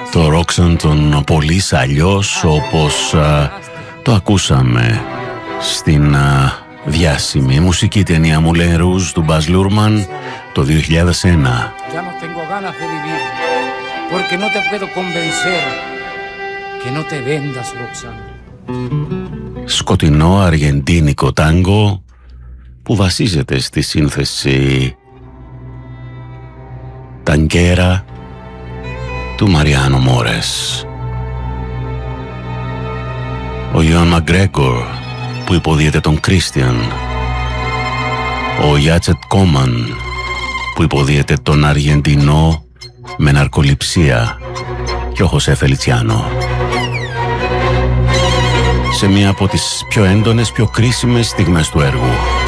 Το Roxanne των Police, αλλιώς όπως το ακούσαμε στην διάσημη μουσική ταινία Moulin Rouge του Baz Luhrmann το 2001. Σκοτεινό αργεντίνικο τάγκο που βασίζεται στη σύνθεση ταγκέρα του Μαριάνο Μόρες. Ο Ιωάν Μαγκρέγκορ που υποδίεται τον Κρίστιαν, ο Γιάτσετ Κόμαν που υποδίεται τον Αργεντινό με ναρκοληψία και ο Χωσέ Φελιτσιάνο. Σε μία από τις πιο έντονες, πιο κρίσιμες στιγμές του έργου.